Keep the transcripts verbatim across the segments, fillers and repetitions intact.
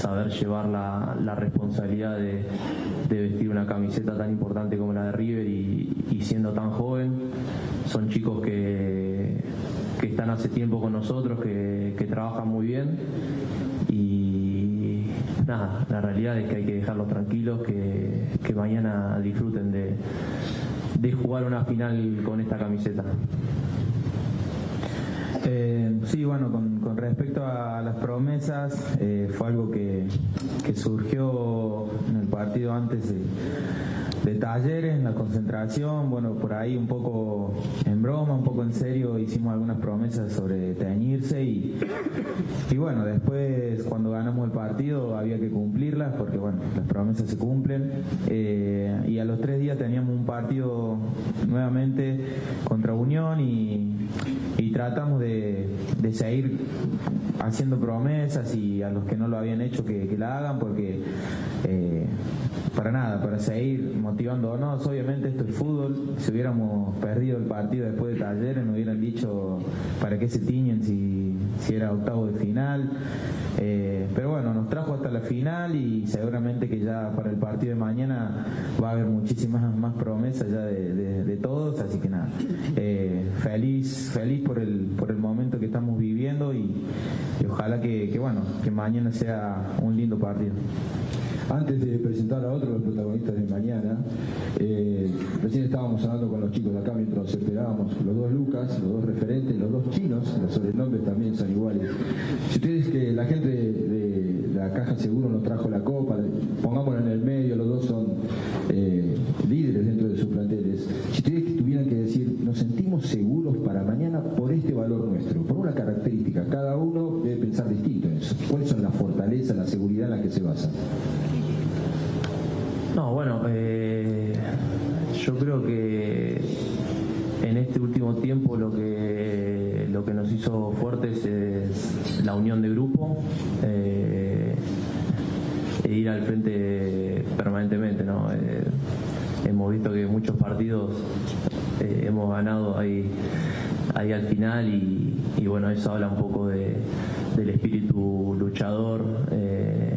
saber llevar la, la responsabilidad de, de vestir una camiseta tan importante como la de River y, y siendo tan joven. Son chicos que, que están hace tiempo con nosotros, que, que trabajan muy bien y nada, la realidad es que hay que dejarlos tranquilos, que, que mañana disfruten de, de jugar una final con esta camiseta. Eh, sí, bueno, con, con respecto a las promesas, eh, fue algo que, que surgió en el partido antes de, de Talleres, en la concentración. Bueno, por ahí un poco en broma, un poco en serio, hicimos algunas promesas sobre teñirse y, y bueno, después cuando ganamos el partido había que cumplirlas porque bueno, las promesas se cumplen, eh, y a los tres días teníamos un partido nuevamente contra Unión y, y tratamos de, de seguir haciendo promesas y a los que no lo habían hecho que, que la hagan porque eh, para nada, para seguir motivándonos. Obviamente esto es fútbol, si hubiéramos perdido el partido después de Talleres nos hubieran dicho para qué se tiñen si, si era octavo de final, eh, pero bueno, nos trajo hasta la final y seguramente que ya para el partido de mañana va a haber muchísimas más promesas ya de, de, de todos, así que nada, eh, feliz feliz por el por el momento que estamos viviendo y, y ojalá que, que bueno, que mañana sea un lindo partido. Antes de presentar a otros de los protagonistas de mañana, eh, recién estábamos hablando con los chicos de acá mientras nos esperábamos, los dos Lucas, los dos referentes, los dos chinos, los sobrenombres también son iguales. Si ustedes, que la gente de, de la Caja Seguro nos trajo la copa, pongámosla en el medio, los dos son eh, líderes dentro de sus planteles. Si ustedes tuvieran que decir, nos sentimos seguros para mañana por este valor nuestro, por una característica, cada uno debe pensar distinto en eso. ¿Cuáles son las fortalezas, la seguridad en la que se basa? No, bueno, eh, yo creo que en este último tiempo lo que lo que nos hizo fuertes es la unión de grupo, eh, e ir al frente permanentemente, ¿no? Eh, hemos visto que muchos partidos eh, hemos ganado ahí, ahí al final y, y bueno, eso habla un poco de, del espíritu luchador eh,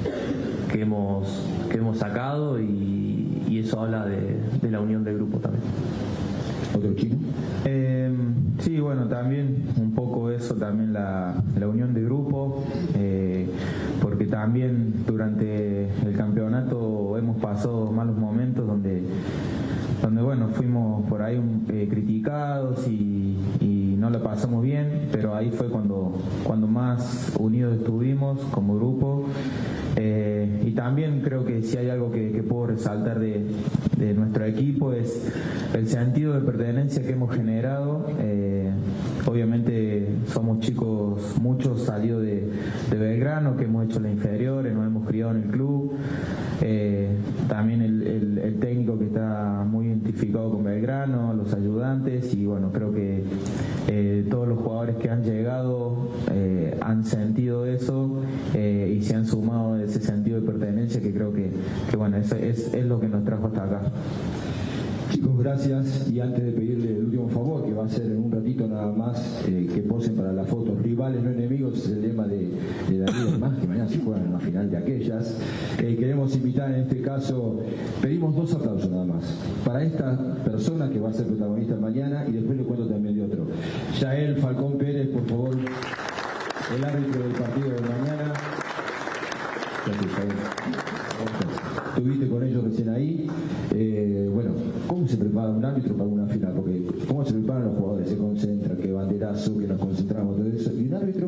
que hemos que hemos sacado y, y eso habla de, de la unión de grupo también. ¿Otro chino? Eh, sí, bueno, también un poco eso, también la, la unión de grupo, eh, porque también durante el campeonato hemos pasado malos momentos donde, donde bueno, fuimos por ahí eh, criticados y, y no la pasamos bien, pero ahí fue cuando, cuando más unidos estuvimos como grupo. Eh, y también creo que si hay algo que, que puedo resaltar de, de nuestro equipo es el sentido de pertenencia que hemos generado. Eh, obviamente somos chicos, muchos salidos de, de Belgrano, que hemos hecho las inferiores, nos hemos criado en el club. Eh, también el, el, el técnico que está muy identificado con Belgrano, los ayudantes y bueno, creo que eh, todos los jugadores que han llegado eh, han sentido eso eh, y se han sumado de ese sentido de pertenencia que creo que, que bueno, eso es, es lo que nos trajo hasta acá. Chicos, gracias. Y antes de pedirle el último favor, que va a ser en un ratito nada más, eh, que posen para la foto. Rivales, no enemigos, es el lema de, de Darío más, que mañana se juegan en la final de aquellas. Eh, queremos invitar en este caso, pedimos dos aplausos nada más, para esta persona que va a ser protagonista mañana y después le cuento también de otro. Yael Falcón Pérez, por favor, el árbitro del partido de mañana. Gracias, Yael. Estuviste con ellos recién ahí. Eh, bueno, ¿cómo se prepara un árbitro para una final? Porque ¿cómo se preparan los jugadores? Se concentran, qué banderazo, que nos concentramos, todo eso. ¿Y un árbitro?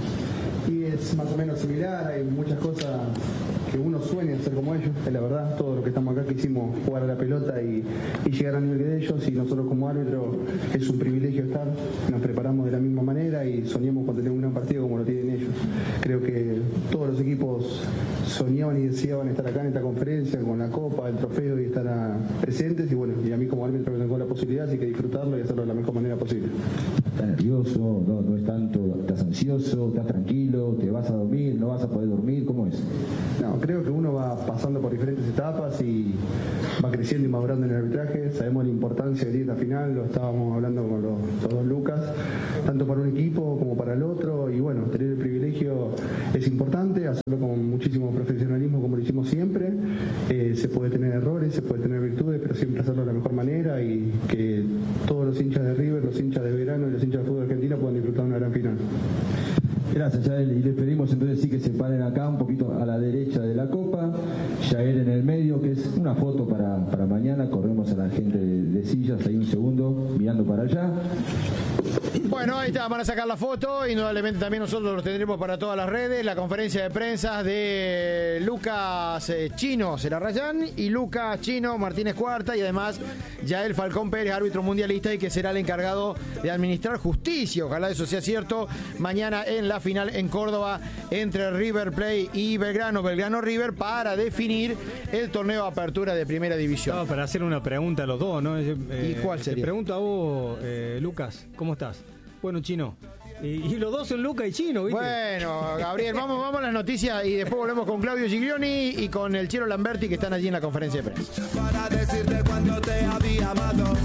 Y es más o menos similar, hay muchas cosas que uno sueña hacer como ellos, es la verdad, todos los que estamos acá quisimos jugar a la pelota y, y llegar al nivel de ellos, y nosotros como árbitro es un privilegio estar, nos preparamos de la misma manera y soñamos con tener un gran partido como lo tienen ellos. Creo que todos los equipos soñaban y deseaban estar acá en esta conferencia con la copa, el trofeo y estar a, presentes, y bueno, y a mí como árbitro me tengo la posibilidad, así que disfrutarlo y hacerlo de la mejor manera posible. ¿Estás nervioso? No, no es tanto, ¿estás ansioso? ¿Estás tranquilo? ¿Te vas a dormir? ¿No vas a poder dormir? ¿Cómo es? No, creo que uno va pasando por diferentes etapas y va creciendo y madurando en el arbitraje. Sabemos la importancia de ir a la final, lo estábamos hablando con los, los dos Lucas, tanto para un equipo como para el otro, y bueno, tener el privilegio colegio es importante, hacerlo con muchísimo profesionalismo como lo hicimos siempre. Eh, se puede tener errores, se puede tener virtudes, pero siempre hacerlo de la mejor manera y que todos los hinchas de River, los hinchas de Belgrano y los hinchas de fútbol argentino puedan disfrutar de una gran final. Gracias, Yael. Y les pedimos entonces sí que se paren acá un poquito a la derecha de la copa, Yael en el medio, que es una foto para, para mañana. Corremos a la gente de, de sillas ahí un segundo, mirando para allá. Bueno, ahí está, van a sacar la foto, indudablemente también nosotros lo tendremos para todas las redes, la conferencia de prensa de Lucas eh, Chino Celarrayán y Lucas Chino Martínez Cuarta, y además Yael Falcón Pérez, árbitro mundialista y que será el encargado de administrar justicia, ojalá eso sea cierto, mañana en la final en Córdoba entre River Plate y Belgrano, Belgrano River, para definir el torneo de apertura de primera división. No, para hacer una pregunta a los dos, ¿no? Eh, ¿Y cuál sería? Te pregunto a vos, eh, Lucas, ¿cómo estás? Bueno, Chino. Y, y los dos son Lucas y Chino, ¿viste? Bueno, Gabriel, vamos, vamos a las noticias y después volvemos con Claudio Giglioni y con el Chelo Lamberti, que están allí en la conferencia de prensa. Para decirte cuando te había amado.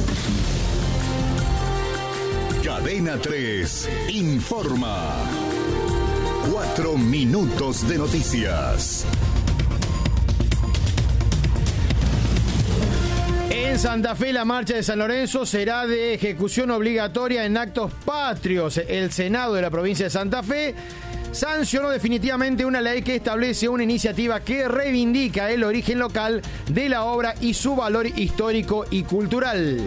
Cadena tres informa. Cuatro minutos de noticias. En Santa Fe, la marcha de San Lorenzo será de ejecución obligatoria en actos patrios. El Senado de la provincia de Santa Fe sancionó definitivamente una ley que establece una iniciativa que reivindica el origen local de la obra y su valor histórico y cultural.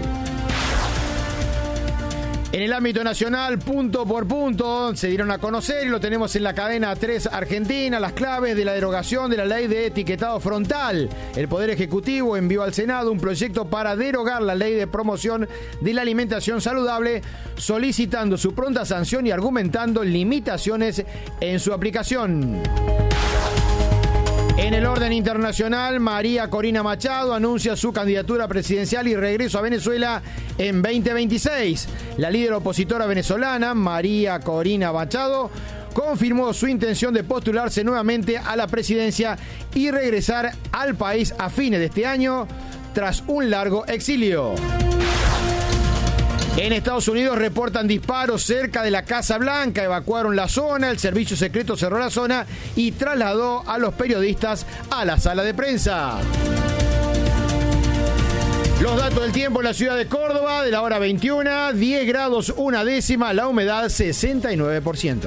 En el ámbito nacional, punto por punto, se dieron a conocer, y lo tenemos en la cadena tres Argentina, las claves de la derogación de la ley de etiquetado frontal. El Poder Ejecutivo envió al Senado un proyecto para derogar la ley de promoción de la alimentación saludable, solicitando su pronta sanción y argumentando limitaciones en su aplicación. En el orden internacional, María Corina Machado anuncia su candidatura presidencial y regreso a Venezuela en veinte veintiséis. La líder opositora venezolana, María Corina Machado, confirmó su intención de postularse nuevamente a la presidencia y regresar al país a fines de este año tras un largo exilio. En Estados Unidos reportan disparos cerca de la Casa Blanca, evacuaron la zona, el servicio secreto cerró la zona y trasladó a los periodistas a la sala de prensa. Los datos del tiempo en la ciudad de Córdoba, de la hora veintiuna, diez grados una décima, la humedad sesenta y nueve por ciento.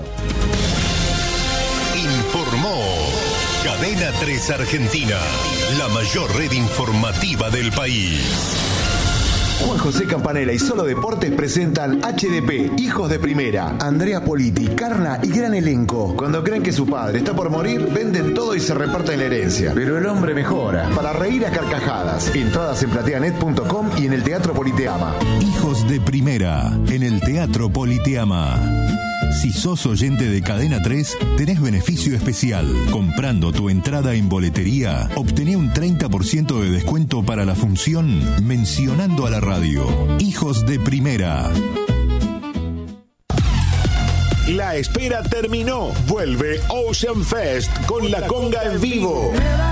Informó Cadena tres Argentina, la mayor red informativa del país. Juan José Campanella y Solo Deportes presentan H D P, Hijos de Primera. Andrea Politi, Carla y gran elenco. Cuando creen que su padre está por morir, venden todo y se reparten la herencia. Pero el hombre mejora. Para reír a carcajadas. Entradas en plateanet punto com y en el Teatro Politeama. Hijos de Primera, en el Teatro Politeama. Si sos oyente de Cadena tres, tenés beneficio especial. Comprando tu entrada en boletería, obtené un treinta por ciento de descuento para la función mencionando a la radio. Hijos de Primera. La espera terminó. Vuelve Ocean Fest con la conga en vivo.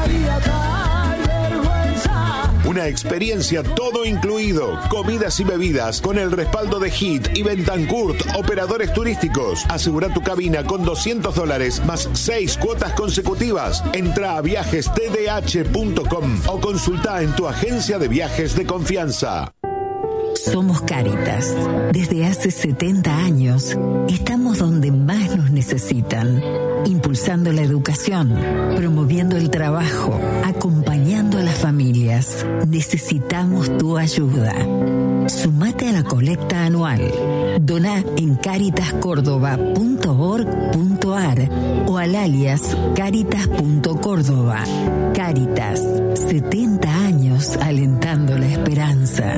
Una experiencia todo incluido, comidas y bebidas con el respaldo de Hit y Bentancourt, operadores turísticos. Asegura tu cabina con doscientos dólares más seis cuotas consecutivas. Entra a viajes t d h punto com o consulta en tu agencia de viajes de confianza. Somos Cáritas. Desde hace setenta años estamos donde más nos necesitan, impulsando la educación, promoviendo el trabajo, acompañando a las familias. Necesitamos tu ayuda. Sumate a la colecta anual. Doná en caritas córdoba punto org punto a r o al alias caritas punto córdoba. Cáritas, setenta años alentando la esperanza.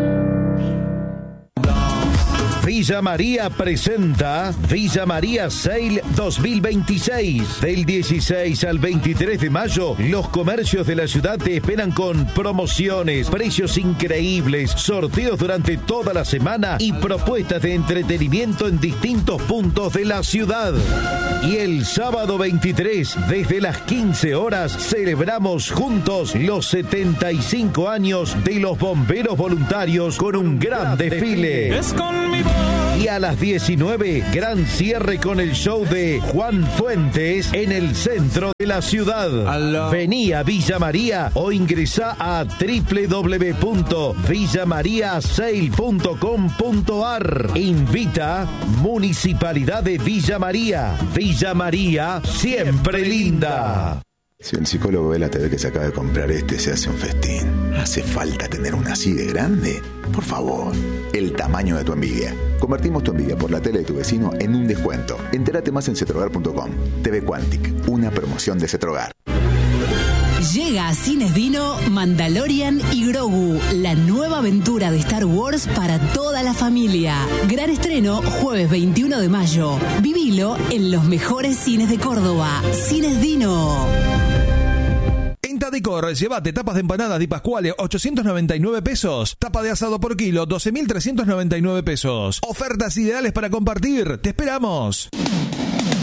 Villa María presenta Villa María Sale dos mil veintiséis. Del dieciséis al veintitrés de mayo, los comercios de la ciudad te esperan con promociones, precios increíbles, sorteos durante toda la semana y propuestas de entretenimiento en distintos puntos de la ciudad. Y el sábado veintitrés, desde las quince horas, celebramos juntos los setenta y cinco años de los bomberos voluntarios con un gran desfile. Es con mi voz Y a las diecinueve, gran cierre con el show de Juan Fuentes en el centro de la ciudad. Vení a Villa María o ingresá a doble u doble u doble u punto villa maría sale punto com punto a r. Invita Municipalidad de Villa María. Villa María, siempre linda. Si el psicólogo ve la T V que se acaba de comprar este, se hace un festín. ¿Hace falta tener una así de grande? Por favor, el tamaño de tu envidia. Convertimos tu envidia por la tele de tu vecino en un descuento. Entérate más en cetrogar punto com. T V Quantic, una promoción de Cetrogar. Llega a Cines Dino Mandalorian y Grogu, la nueva aventura de Star Wars para toda la familia. Gran estreno jueves veintiuno de mayo. Vivilo en los mejores cines de Córdoba. Cines Dino. En Tadecor, llévate tapas de empanadas Di Pascuale, ochocientos noventa y nueve pesos. Tapa de asado por kilo, doce mil trescientos noventa y nueve pesos. Ofertas ideales para compartir. ¡Te esperamos!